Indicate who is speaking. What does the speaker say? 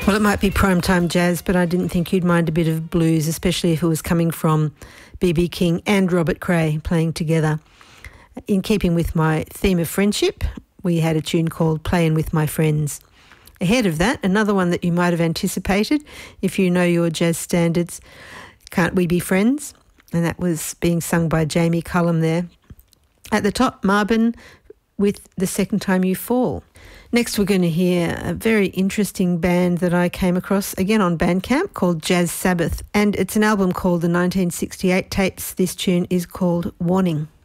Speaker 1: Well, it might be primetime jazz, but I didn't think you'd mind a bit of blues, especially if it was coming from B.B. King and Robert Cray playing together. In keeping with my theme of friendship, we had a tune called Playing With My Friends. Ahead of that, another one that you might have anticipated, if you know your jazz standards, Can't We Be Friends? And that was being sung by Jamie Cullum there. At the top, Marbin with The Second Time You Fall. Next, we're going to hear a very interesting band that I came across, again on Bandcamp, called Jazz Sabbath. And it's an album called The 1968 Tapes. This tune is called Warning.